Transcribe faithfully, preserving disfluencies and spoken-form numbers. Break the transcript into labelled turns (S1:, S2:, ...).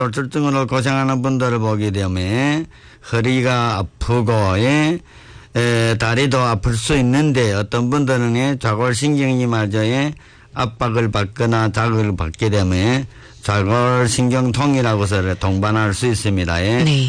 S1: 우울증으로 고생하는 분들을 보게 되면 허리가 아프고 예, 에, 다리도 아플 수 있는데 어떤 분들은 예, 좌골신경이 말이죠. 예, 압박을 받거나 자극을 받게 되면 좌골신경통이라고 해서 동반할 수 있습니다. 예.
S2: 네.